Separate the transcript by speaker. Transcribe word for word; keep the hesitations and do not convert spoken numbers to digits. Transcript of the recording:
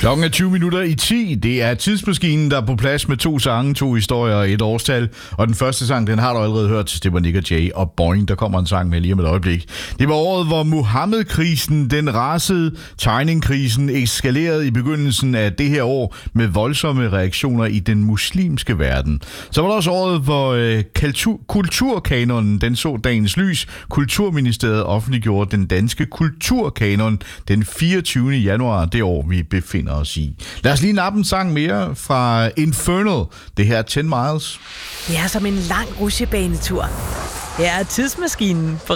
Speaker 1: Klokken er tyve minutter i ti. Det er Tidsmaskinen, der er på plads med to sange, to historier og et årstal. Og den første sang, den har du allerede hørt. Det var Nick og Jay og Boing. Der kommer en sang med lige om et øjeblik. Det var året, hvor Muhammed-krisen, den rasede, tegningkrisen eskalerede i begyndelsen af det her år med voldsomme reaktioner i den muslimske verden. Så var der også året, hvor øh, kultur- kulturkanonen, den så dagens lys. Kulturministeriet offentliggjorde den danske kulturkanon den fireogtyvende januar, det år, vi befinder os i. Lad os lige nappe en sang mere fra Infernal. Det her er ti miles.
Speaker 2: Det er som en lang rutsjebanetur. Her er Tidsmaskinen på